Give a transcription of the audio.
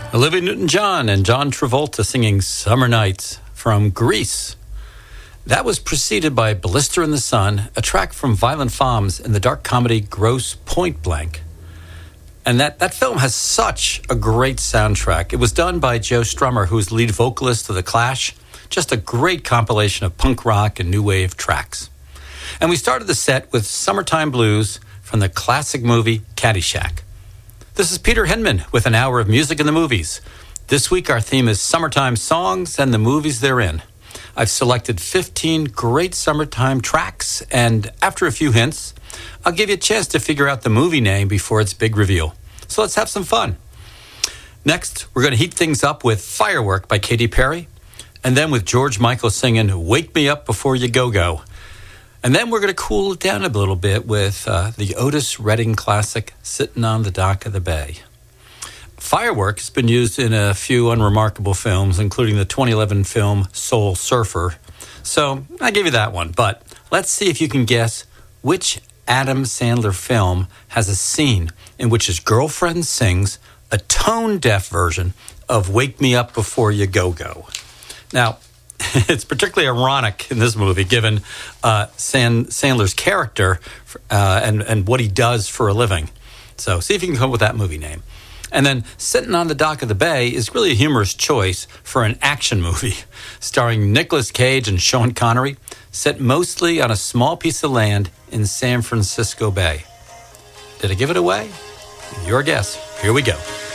Olivia Newton-John and John Travolta singing Summer Nights from Grease. That was preceded by Blister in the Sun, a track from Violent Femmes in the dark comedy Grosse Point Blank. And that film has such a great soundtrack. It was done by Joe Strummer, who is lead vocalist of The Clash. Just a great compilation of punk rock and new wave tracks. And we started the set with Summertime Blues from the classic movie Caddyshack. This is Peter Hinman with an hour of music in the movies. This week our theme is summertime songs and the movies they're in. I've selected 15 great summertime tracks, and after a few hints, I'll give you a chance to figure out the movie name before its big reveal. So let's have some fun. Next, we're going to heat things up with Firework by Katy Perry, and then with George Michael singing Wake Me Up Before You Go-Go. And then we're going to cool it down a little bit with the Otis Redding classic, Sitting on the Dock of the Bay. Firework has been used in a few unremarkable films, including the 2011 film Soul Surfer. So I gave you that one, but let's see if you can guess which Adam Sandler film has a scene in which his girlfriend sings a tone-deaf version of Wake Me Up Before You Go-Go. Now, it's particularly ironic in this movie, given Sandler's character and what he does for a living. So see if you can come up with that movie name. And then Sitting on the Dock of the Bay is really a humorous choice for an action movie starring Nicolas Cage and Sean Connery, set mostly on a small piece of land in San Francisco Bay. Did I give it away? Your guess. Here we go.